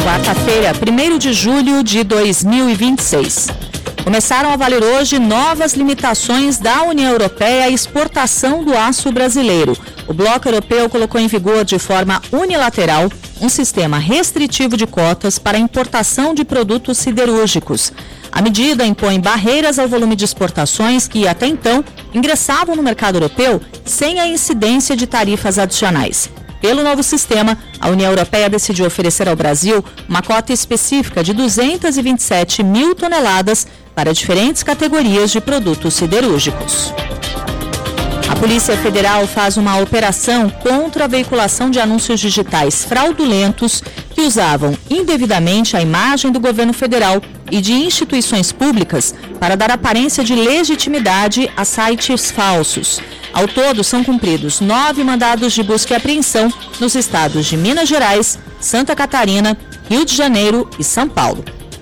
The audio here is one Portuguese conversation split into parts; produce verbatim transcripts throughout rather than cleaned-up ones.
Quarta-feira, primeiro de julho de dois mil e vinte e seis. Começaram a valer hoje novas limitações da União Europeia à exportação do aço brasileiro. O bloco europeu colocou em vigor de forma unilateral um sistema restritivo de cotas para a importação de produtos siderúrgicos. A medida impõe barreiras ao volume de exportações que, até então, ingressavam no mercado europeu sem a incidência de tarifas adicionais. Pelo novo sistema, a União Europeia decidiu oferecer ao Brasil uma cota específica de duzentas e vinte e sete mil toneladas para diferentes categorias de produtos siderúrgicos. A Polícia Federal faz uma operação contra a veiculação de anúncios digitais fraudulentos que usavam indevidamente a imagem do governo federal e de instituições públicas para dar aparência de legitimidade a sites falsos. Ao todo, são cumpridos nove mandados de busca e apreensão nos estados de Minas Gerais, Santa Catarina, Rio de Janeiro e São Paulo.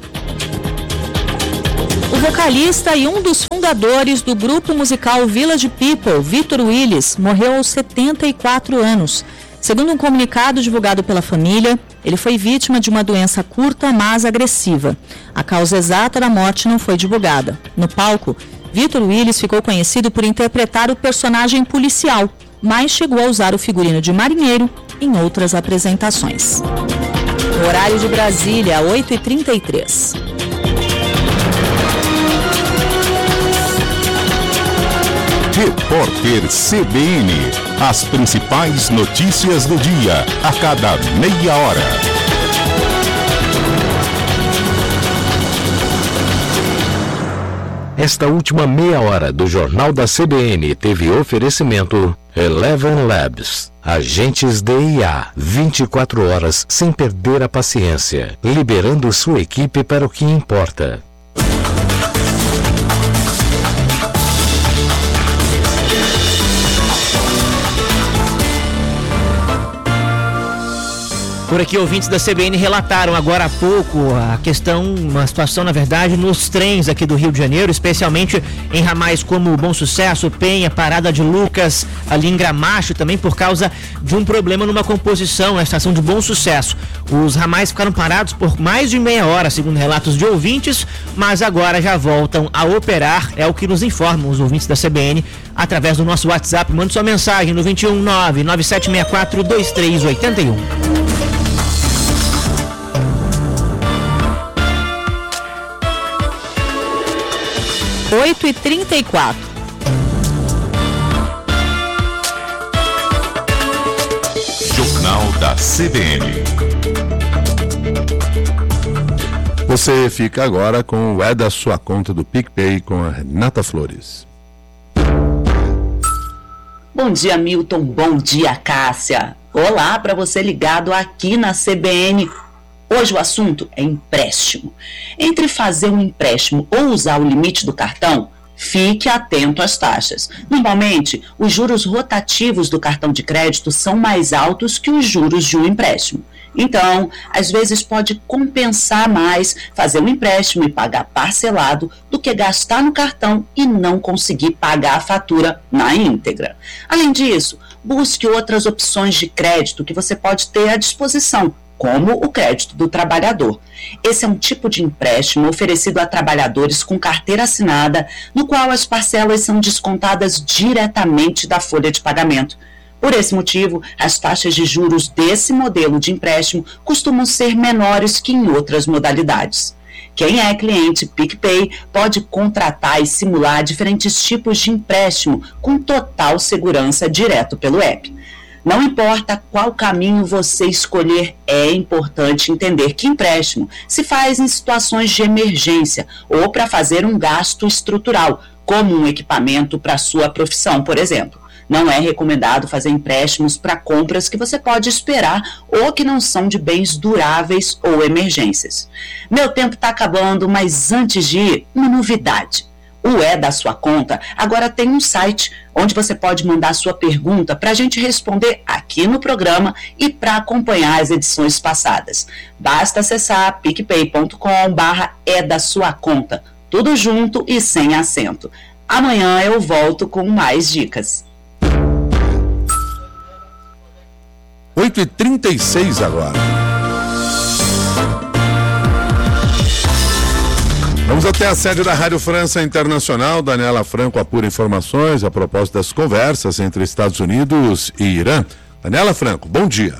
O vocalista e um dos fundadores do grupo musical Village People, Vitor Willis, morreu aos setenta e quatro anos. Segundo um comunicado divulgado pela família, ele foi vítima de uma doença curta, mas agressiva. A causa exata da morte não foi divulgada. No palco, Vitor Willis ficou conhecido por interpretar o personagem policial, mas chegou a usar o figurino de marinheiro em outras apresentações. O horário de Brasília, oito e trinta e três. Repórter C B N. As principais notícias do dia, a cada meia hora. Esta última meia hora do Jornal da C B N teve oferecimento Eleven Labs. Agentes de I A, vinte e quatro horas sem perder a paciência, liberando sua equipe para o que importa. Por aqui, ouvintes da C B N relataram agora há pouco a questão, uma situação, na verdade, nos trens aqui do Rio de Janeiro, especialmente em ramais como Bom Sucesso, Penha, Parada de Lucas, ali em Gramacho, também por causa de um problema numa composição na estação de Bom Sucesso. Os ramais ficaram parados por mais de meia hora, segundo relatos de ouvintes, mas agora já voltam a operar, é o que nos informam os ouvintes da C B N através do nosso WhatsApp. Mande sua mensagem no dois um nove, nove sete seis quatro, dois três oito um. oito e trinta e quatro. Jornal da C B N. Você fica agora com o É da Sua Conta do PicPay com a Renata Flores. Bom dia, Milton. Bom dia, Cássia. Olá para você ligado aqui na C B N. Hoje o assunto é empréstimo. Entre fazer um empréstimo ou usar o limite do cartão, fique atento às taxas. Normalmente, os juros rotativos do cartão de crédito são mais altos que os juros de um empréstimo. Então, às vezes pode compensar mais fazer um empréstimo e pagar parcelado do que gastar no cartão e não conseguir pagar a fatura na íntegra. Além disso, busque outras opções de crédito que você pode ter à disposição, como o crédito do trabalhador. Esse é um tipo de empréstimo oferecido a trabalhadores com carteira assinada, no qual as parcelas são descontadas diretamente da folha de pagamento. Por esse motivo, as taxas de juros desse modelo de empréstimo costumam ser menores que em outras modalidades. Quem é cliente PicPay pode contratar e simular diferentes tipos de empréstimo com total segurança direto pelo app. Não importa qual caminho você escolher, é importante entender que empréstimo se faz em situações de emergência ou para fazer um gasto estrutural, como um equipamento para sua profissão, por exemplo. Não é recomendado fazer empréstimos para compras que você pode esperar ou que não são de bens duráveis ou emergências. Meu tempo está acabando, mas antes de ir, uma novidade. O É da Sua Conta agora tem um site onde você pode mandar sua pergunta para a gente responder aqui no programa e para acompanhar as edições passadas. Basta acessar picpay ponto com barra É da Sua Conta, tudo junto e sem acento. Amanhã eu volto com mais dicas. oito e trinta e seis agora. Vamos até a sede da Rádio França Internacional. Daniela Franco apura informações a propósito das conversas entre Estados Unidos e Irã. Daniela Franco, bom dia.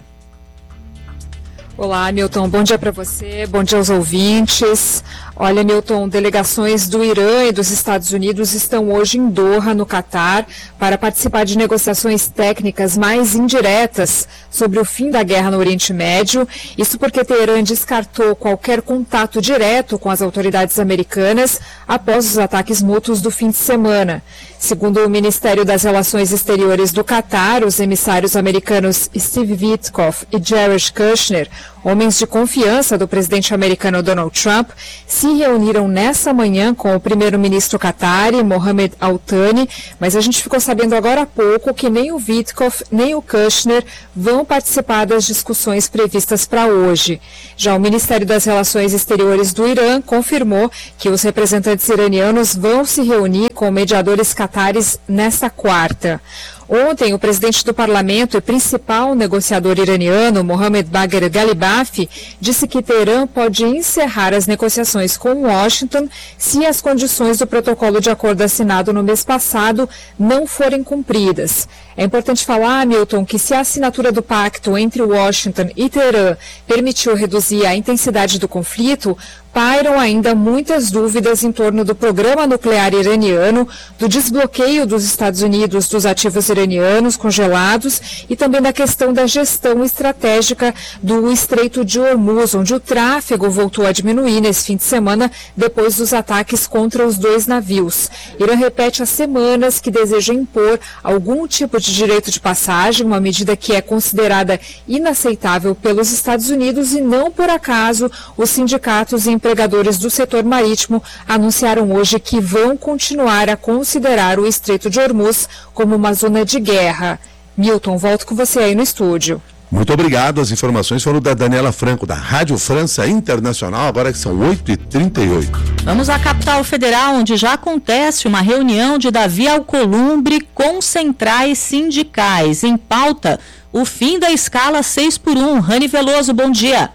Olá, Milton, bom dia para você, bom dia aos ouvintes. Olha, Milton, delegações do Irã e dos Estados Unidos estão hoje em Doha, no Catar, para participar de negociações técnicas mais indiretas sobre o fim da guerra no Oriente Médio. Isso porque Teherã descartou qualquer contato direto com as autoridades americanas após os ataques mútuos do fim de semana. Segundo o Ministério das Relações Exteriores do Catar, os emissários americanos Steve Witkoff e Jared Kushner, homens de confiança do presidente americano Donald Trump, se reuniram nessa manhã com o primeiro-ministro qatari, Mohamed Al-Thani, mas a gente ficou sabendo agora há pouco que nem o Witkoff nem o Kushner vão participar das discussões previstas para hoje. Já o Ministério das Relações Exteriores do Irã confirmou que os representantes iranianos vão se reunir com mediadores qataris nesta quarta. Ontem, o presidente do parlamento e principal negociador iraniano, Mohammad Bagher Ghalibaf, disse que Teherã pode encerrar as negociações com Washington se as condições do protocolo de acordo assinado no mês passado não forem cumpridas. É importante falar, Milton, que se a assinatura do pacto entre Washington e Teherã permitiu reduzir a intensidade do conflito, pairam ainda muitas dúvidas em torno do programa nuclear iraniano, do desbloqueio dos Estados Unidos dos ativos iranianos congelados e também da questão da gestão estratégica do Estreito de Hormuz, onde o tráfego voltou a diminuir nesse fim de semana depois dos ataques contra os dois navios. Irã repete há semanas que deseja impor algum tipo de direito de passagem, uma medida que é considerada inaceitável pelos Estados Unidos e não por acaso os sindicatos e empregadores do setor marítimo anunciaram hoje que vão continuar a considerar o Estreito de Hormuz como uma zona de guerra. Milton, volto com você aí no estúdio. Muito obrigado. As informações foram da Daniela Franco, da Rádio França Internacional, agora que são oito e trinta e oito. Vamos à capital federal, onde já acontece uma reunião de Davi Alcolumbre com centrais sindicais. Em pauta, o fim da escala seis por um. Rani Veloso, bom dia.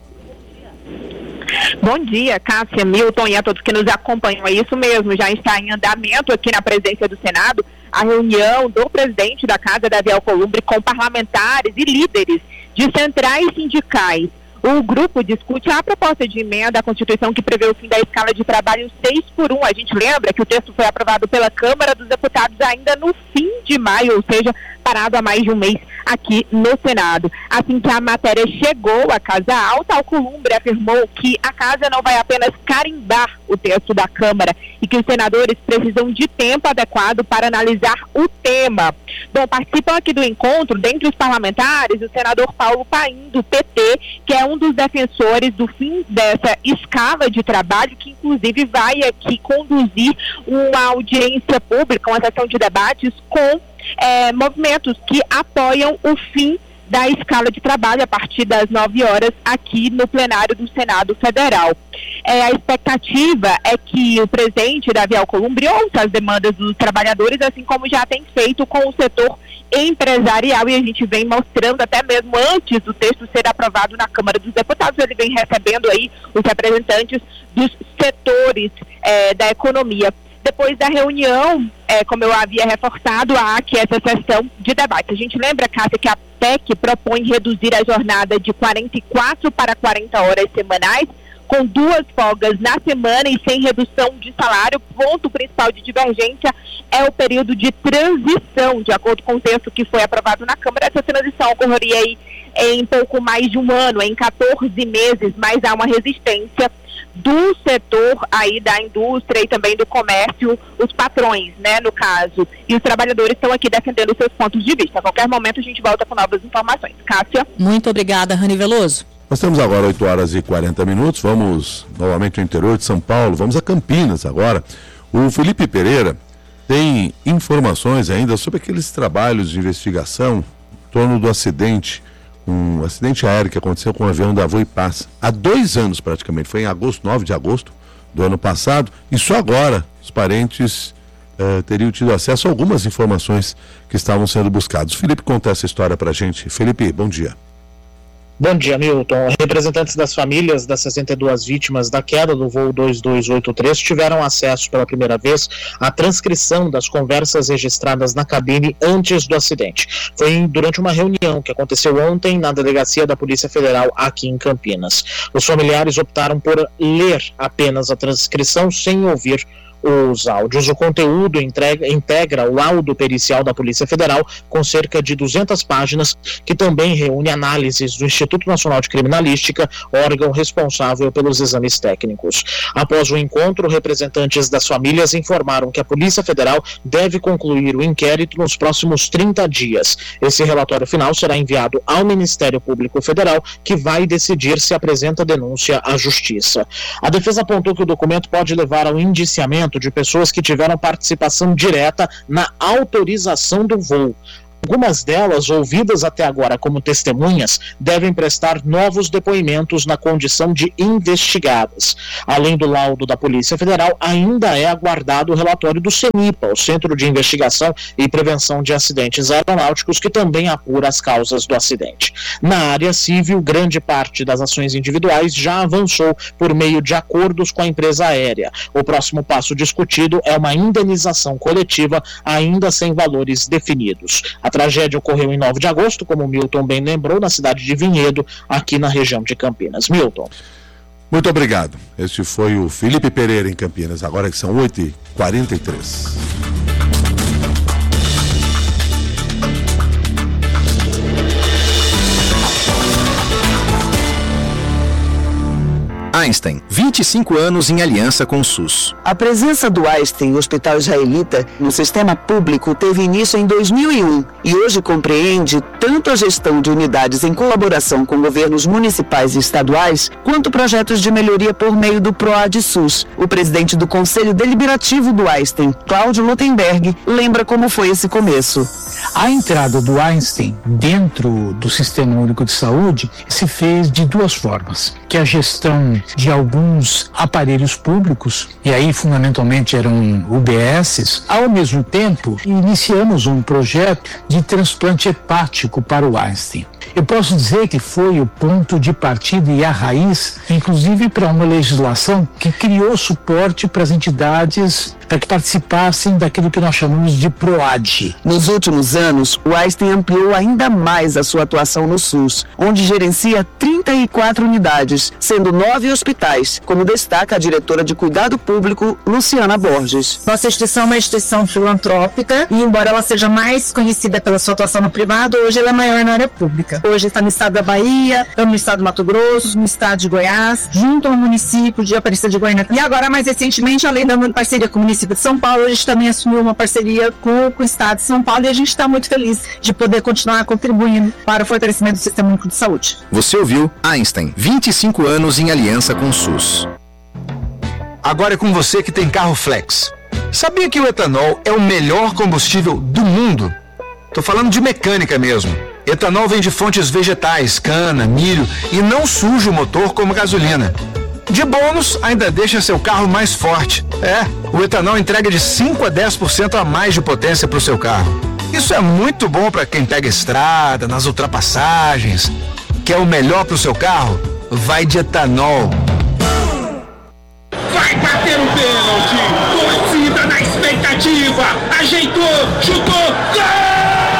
Bom dia, Cássia, Milton e a todos que nos acompanham. É isso mesmo, já está em andamento aqui na presidência do Senado a reunião do presidente da Casa, Davi Alcolumbre, com parlamentares e líderes de centrais sindicais. O grupo discute a proposta de emenda à Constituição que prevê o fim da escala de trabalho seis por um. A gente lembra que o texto foi aprovado pela Câmara dos Deputados ainda no fim de maio, ou seja, parado há mais de um mês aqui no Senado. Assim que a matéria chegou à Casa Alta, Alcolumbre afirmou que a Casa não vai apenas carimbar o texto da Câmara e que os senadores precisam de tempo adequado para analisar o tema. Bom, participam aqui do encontro, dentre os parlamentares, o senador Paulo Paim, do P T, que é um dos defensores do fim dessa escala de trabalho, que inclusive vai aqui conduzir uma audiência pública, uma sessão de debates com é, movimentos que apoiam o fim da escala de trabalho a partir das nove horas aqui no plenário do Senado Federal. É, a expectativa é que o presidente Davi Alcolumbre ouça as demandas dos trabalhadores, assim como já tem feito com o setor empresarial, e a gente vem mostrando até mesmo antes do texto ser aprovado na Câmara dos Deputados, ele vem recebendo aí os representantes dos setores é, da economia. Depois da reunião, é, como eu havia reforçado, há aqui essa sessão de debate. A gente lembra, Cássia, que a P E C propõe reduzir a jornada de quarenta e quatro para quarenta horas semanais, com duas folgas na semana e sem redução de salário. O ponto principal de divergência é o período de transição. De acordo com o texto que foi aprovado na Câmara, essa transição ocorreria aí em pouco mais de um ano, em quatorze meses, mas há uma resistência do setor aí da indústria e também do comércio, os patrões, né, no caso. E os trabalhadores estão aqui defendendo seus pontos de vista. A qualquer momento a gente volta com novas informações. Cássia? Muito obrigada, Rani Veloso. Nós temos agora oito horas e quarenta minutos, vamos novamente ao interior de São Paulo, vamos a Campinas agora. O Felipe Pereira tem informações ainda sobre aqueles trabalhos de investigação em torno do acidente, um acidente aéreo que aconteceu com o avião da Voipaz há dois anos praticamente, foi em agosto, nove de agosto do ano passado, e só agora os parentes eh, teriam tido acesso a algumas informações que estavam sendo buscadas. O Felipe conta essa história pra gente. Felipe, bom dia. Bom dia, Milton. Representantes das famílias das sessenta e duas vítimas da queda do voo dois dois oito três tiveram acesso pela primeira vez à transcrição das conversas registradas na cabine antes do acidente. Foi durante uma reunião que aconteceu ontem na delegacia da Polícia Federal aqui em Campinas. Os familiares optaram por ler apenas a transcrição sem ouvir os áudios. O conteúdo entrega, integra o laudo pericial da Polícia Federal com cerca de duzentas páginas, que também reúne análises do Instituto Nacional de Criminalística, órgão responsável pelos exames técnicos. Após o encontro, representantes das famílias informaram que a Polícia Federal deve concluir o inquérito nos próximos trinta dias. Esse relatório final será enviado ao Ministério Público Federal, que vai decidir se apresenta denúncia à Justiça. A defesa apontou que o documento pode levar ao indiciamento de pessoas que tiveram participação direta na autorização do voo. Algumas delas, ouvidas até agora como testemunhas, devem prestar novos depoimentos na condição de investigadas. Além do laudo da Polícia Federal, ainda é aguardado o relatório do CENIPA, o Centro de Investigação e Prevenção de Acidentes Aeronáuticos, que também apura as causas do acidente. Na área civil, grande parte das ações individuais já avançou por meio de acordos com a empresa aérea. O próximo passo discutido é uma indenização coletiva, ainda sem valores definidos. A tragédia ocorreu em nove de agosto, como o Milton bem lembrou, na cidade de Vinhedo, aqui na região de Campinas. Milton. Muito obrigado. Este foi o Felipe Pereira em Campinas, agora que são oito e quarenta e três. Einstein, vinte e cinco anos em aliança com o SUS. A presença do Einstein, Hospital Israelita, no sistema público teve início em dois mil e um e hoje compreende tanto a gestão de unidades em colaboração com governos municipais e estaduais, quanto projetos de melhoria por meio do PROAD-SUS. O presidente do Conselho Deliberativo do Einstein, Cláudio Lutemberg, lembra como foi esse começo. A entrada do Einstein dentro do Sistema Único de Saúde se fez de duas formas, que a gestão de alguns aparelhos públicos, e aí fundamentalmente eram U B Ss, ao mesmo tempo iniciamos um projeto de transplante hepático para o Einstein. Eu posso dizer que foi o ponto de partida e a raiz, inclusive para uma legislação que criou suporte para as entidades para que participassem daquilo que nós chamamos de PROAD. Nos últimos anos, o Einstein ampliou ainda mais a sua atuação no SUS, onde gerencia trinta e quatro unidades, sendo nove hospitais, como destaca a diretora de Cuidado Público, Luciana Borges. Nossa instituição é uma instituição filantrópica e, embora ela seja mais conhecida pela sua atuação no privado, hoje ela é maior na área pública. Hoje está no estado da Bahia, estamos no estado do Mato Grosso, no estado de Goiás, junto ao município de Aparecida de Goiânia. E agora, mais recentemente, além da parceria com o município de São Paulo, a gente também assumiu uma parceria com, com o estado de São Paulo e a gente está muito feliz de poder continuar contribuindo para o fortalecimento do Sistema Único de Saúde. Você ouviu Einstein, vinte e cinco anos em aliança com o SUS. Agora é com você que tem carro flex. Sabia que o etanol é o melhor combustível do mundo? Tô falando de mecânica mesmo. Etanol vem de fontes vegetais, cana, milho e não suja o motor como gasolina. De bônus, ainda deixa seu carro mais forte. É, o etanol entrega de cinco a dez por cento a mais de potência para o seu carro. Isso é muito bom para quem pega estrada, nas ultrapassagens. Quer o melhor para o seu carro? Vai de etanol. Vai bater o pênalti! Torcida na expectativa! Ajeitou! Chutou! Gol!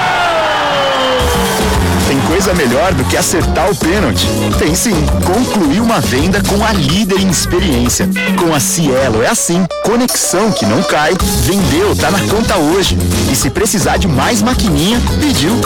Tem coisa melhor do que acertar o pênalti? Tem sim, concluir uma venda com a líder em experiência. Com a Cielo é assim, conexão que não cai, vendeu, tá na conta hoje. E se precisar de mais maquininha, pediu,